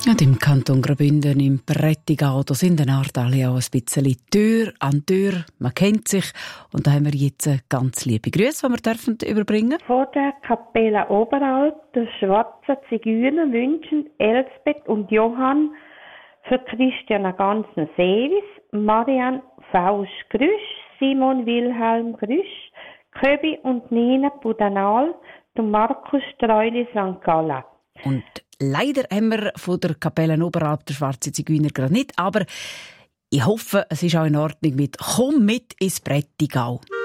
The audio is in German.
Und im Kanton Graubünden, im Prättigau, da sind eine Art alle auch ein bisschen Tür an Tür. Man kennt sich. Und da haben wir jetzt ganz liebe Grüße, die wir dürfen überbringen. Vor der Kapelle Oberalp, der Schwarze Zigeuner, wünschen Elsbeth und Johann für Christian einen ganzen Service, Marianne Fausch Grüsch, Simon Wilhelm Grüsch, Köbi und Nina Budanal, und Markus Streuli St. Gallen. Und leider haben wir von der Kapelle Oberalp der Schwarze Zigeuner gerade nicht, aber ich hoffe, es ist auch in Ordnung mit «Komm mit ins Prättigau».